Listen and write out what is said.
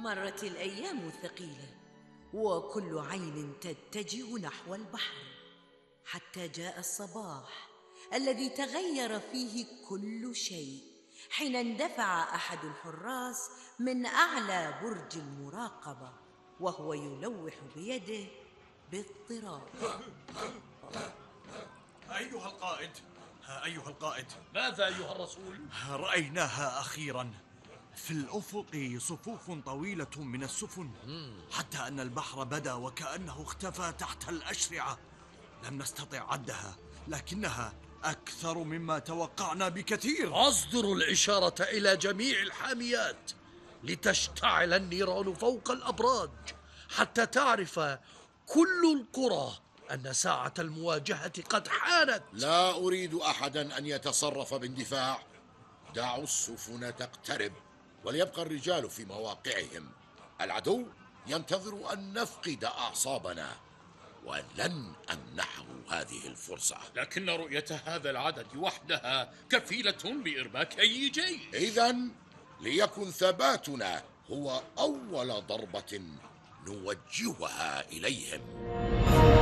مرت الأيام الثقيلة وكل عين تتجه نحو البحر، حتى جاء الصباح الذي تغير فيه كل شيء حين اندفع أحد الحراس من أعلى برج المراقبة وهو يلوح بيده باضطراب. أيها القائد، أيها القائد، ماذا أيها الرسول؟ رأيناها أخيرا في الأفق، صفوف طويلة من السفن، حتى أن البحر بدا وكأنه اختفى تحت الأشرعة. لم نستطع عدها، لكنها أكثر مما توقعنا بكثير. أصدر الإشارة إلى جميع الحاميات لتشتعل النيران فوق الأبراج، حتى تعرف كل القرى أن ساعة المواجهة قد حانت. لا أريد أحدا أن يتصرف باندفاع. دعوا السفن تقترب وليبقى الرجال في مواقعهم. العدو ينتظر أن نفقد أعصابنا، ولن أمنحه هذه الفرصة. لكن رؤية هذا العدد وحدها كفيلة بإرباك أي جيش. إذن ليكن ثباتنا هو أول ضربة نوجهها إليهم.